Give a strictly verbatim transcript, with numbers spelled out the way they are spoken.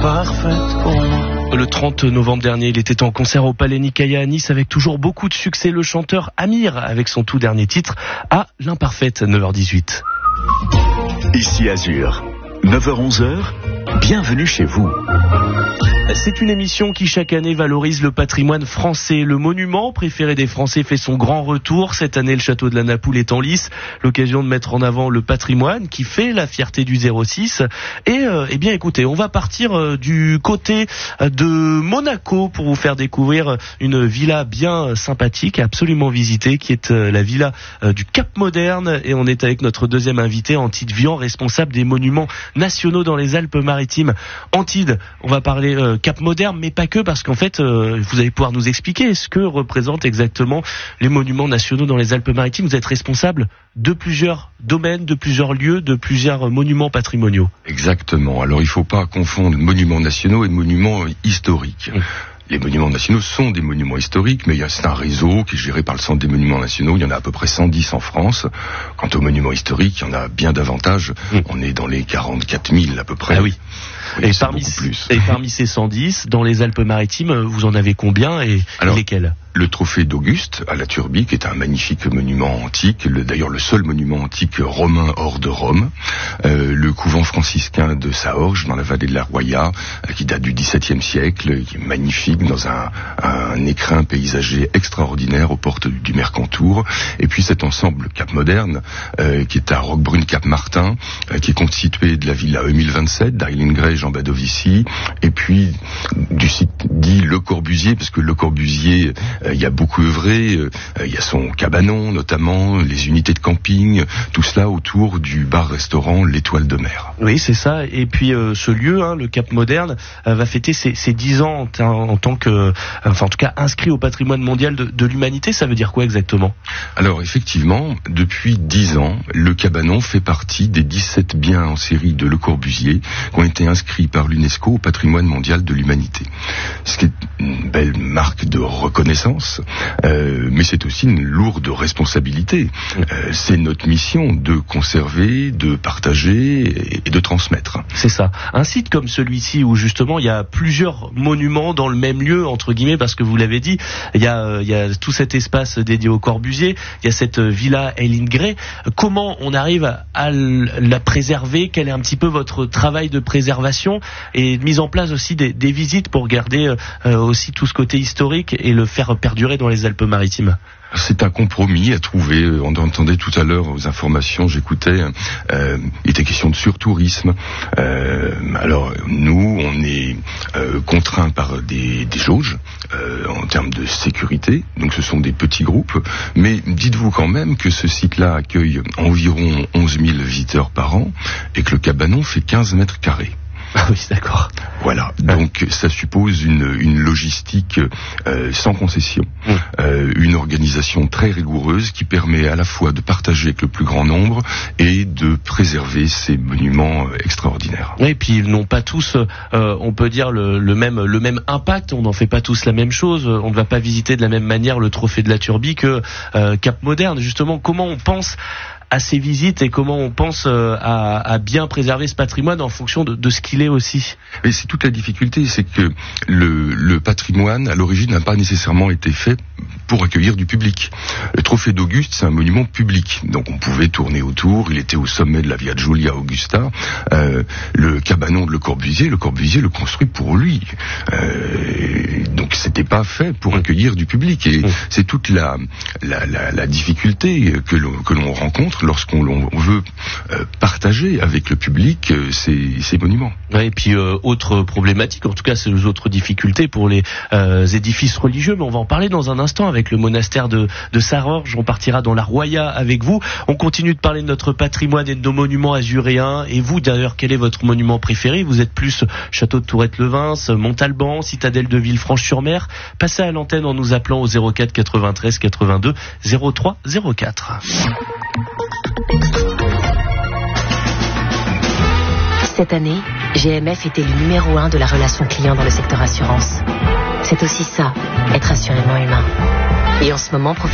parfaite pour moi. Le trente novembre dernier, il était en concert au Palais Nicaïa à Nice avec toujours beaucoup de succès. Le chanteur Amir avec son tout dernier titre à l'imparfaite, neuf heures dix-huit. Ici Azur, neuf heures onze, bienvenue chez vous. C'est une émission qui chaque année valorise le patrimoine français. Le monument préféré des Français fait son grand retour. Cette année, le château de la Napoule est en lice. L'occasion de mettre en avant le patrimoine qui fait la fierté du zéro six. Et euh, eh bien écoutez, on va partir euh, du côté de Monaco pour vous faire découvrir une villa bien sympathique, absolument visitée, qui est euh, la villa euh, du Cap Moderne. Et on est avec notre deuxième invité, Antide Vian, responsable des monuments nationaux dans les Alpes-Maritimes. Antide, on va parler euh, Cap Moderne, mais pas que, parce qu'en fait, euh, vous allez pouvoir nous expliquer ce que représentent exactement les monuments nationaux dans les Alpes-Maritimes. Vous êtes responsable de plusieurs domaines, de plusieurs lieux, de plusieurs monuments patrimoniaux. Exactement. Alors, il ne faut pas confondre monuments nationaux et monuments historiques. Mmh. Les monuments nationaux sont des monuments historiques, mais c'est un réseau qui est géré par le Centre des monuments nationaux. Il y en a à peu près cent dix en France. Quant aux monuments historiques, il y en a bien davantage. Mmh. On est dans les quarante-quatre mille à peu près. Ah oui. Oui, et, parmi, plus. et parmi ces cent dix, dans les Alpes-Maritimes, vous en avez combien et, Alors, et lesquels ? Le trophée d'Auguste à la Turbie, qui est un magnifique monument antique, le, d'ailleurs le seul monument antique romain hors de Rome. Euh, le couvent franciscain de Saorge, dans la vallée de la Roya, euh, qui date du dix-septième siècle, qui est magnifique, dans un, un écrin paysager extraordinaire aux portes du, du Mercantour. Et puis cet ensemble Cap Moderne, euh, qui est à Roquebrune-Cap-Martin, euh, qui est constitué de la villa E mille vingt-sept, d'Eileen Gray, Jean Badovici, et puis du site dit Le Corbusier, parce que Le Corbusier, il euh, y a beaucoup œuvré, il euh, y a son cabanon notamment, les unités de camping, tout cela autour du bar-restaurant L'Étoile de Mer. Oui, c'est ça. Et puis euh, ce lieu, hein, le Cap Moderne, euh, va fêter ses, ses dix ans en, en tant que, euh, enfin en tout cas inscrit au patrimoine mondial de, de l'humanité. Ça veut dire quoi exactement ? Alors effectivement, depuis dix ans, le cabanon fait partie des dix-sept biens en série de Le Corbusier qui ont été inscrits par l'UNESCO au patrimoine mondial de l'humanité. Ce qui est une belle marque de reconnaissance, euh, mais c'est aussi une lourde responsabilité. Euh, c'est notre mission de conserver, de partager et de transmettre. C'est ça. Un site comme celui-ci où justement il y a plusieurs monuments dans le même lieu, entre guillemets, parce que vous l'avez dit, il y a, il y a tout cet espace dédié au Corbusier, il y a cette villa Eileen Gray. Comment on arrive à, à la préserver ? Quel est un petit peu votre travail de préservation et de mise en place aussi des, des visites pour garder euh, aussi tout ce côté historique et le faire perdurer dans les Alpes-Maritimes ? C'est un compromis à trouver. On entendait tout à l'heure aux informations, j'écoutais, euh, il était question de surtourisme. Euh, alors nous, on est euh, contraints par des, des jauges euh, en termes de sécurité. Donc ce sont des petits groupes. Mais dites-vous quand même que ce site-là accueille environ onze mille visiteurs par an et que le cabanon fait quinze mètres carrés. Ah oui, d'accord. Voilà, donc ça suppose une, une logistique euh, sans concession, mmh. euh, une organisation très rigoureuse qui permet à la fois de partager avec le plus grand nombre et de préserver ces monuments extraordinaires. Oui, et puis ils n'ont pas tous, euh, on peut dire, le, le, même, le même impact, on n'en fait pas tous la même chose, on ne va pas visiter de la même manière le trophée de la Turbie que euh, Cap Moderne. Justement, comment on pense à ces visites et comment on pense euh, à, à bien préserver ce patrimoine en fonction de, de ce qu'il est aussi. Et c'est toute la difficulté, c'est que le, le patrimoine à l'origine n'a pas nécessairement été fait pour accueillir du public. Le trophée d'Auguste, c'est un monument public, donc on pouvait tourner autour, il était au sommet de la Via Giulia Augusta. Euh, le cabanon de Le Corbusier, Le Corbusier le construit pour lui. Euh, donc c'était pas fait pour accueillir du public, et c'est toute la, la, la, la difficulté que l'on, que l'on rencontre lorsqu'on l'on veut euh, partager avec le public euh, ces, ces monuments. Ouais, et puis euh, autre problématique, en tout cas c'est les autres difficultés pour les euh, édifices religieux, mais on va en parler dans un instant avec le monastère de, de Saorge. On partira dans la Roya avec vous. On continue de parler de notre patrimoine et de nos monuments azuréens. Et vous d'ailleurs, quel est votre monument préféré ? Vous êtes plus Château de Tourette-Levins, Montalban, Citadelle de Villefranche-sur-Mer. Passez à l'antenne en nous appelant au zéro quatre quatre-vingt-treize quatre-vingt-deux zéro trois zéro quatre. Cette année, G M F était le numéro un de la relation client dans le secteur assurance. C'est aussi ça, être assurément humain. Et en ce moment,